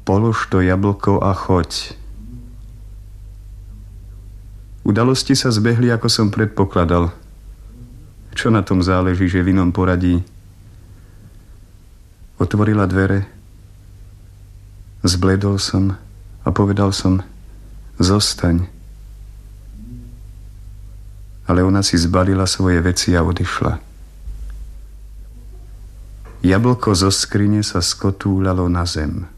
Polož to jablko a choď. Udalosti sa zbehli, ako som predpokladal. Čo na tom záleží, že v inom poradí? Otvorila dvere, zbledol som a povedal som: zostaň. Ale ona si zbalila svoje veci a odišla. Jablko zo skrine sa skotúľalo na zem.